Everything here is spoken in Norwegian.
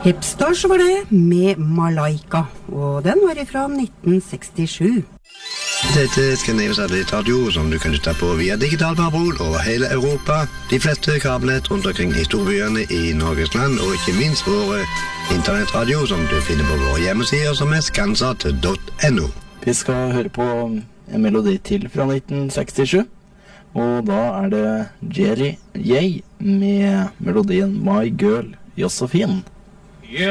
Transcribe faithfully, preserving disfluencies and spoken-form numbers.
Hipstars var det med Malaika, og den var fra nitten sekstisju. Dette er Skandinavisk satellitradio som du kan lytte på via digital parabol over hele Europa, de fleste kabelnett rundt omkring i storbyene i Norges land, og ikke minst våre internettradio som du finner på våre hjemmesider som er skansat punktum no. Vi skal høre på en melodi til fra nitten sekstisju, og da er det Jerry Yeh med melodien My Girl Josephine.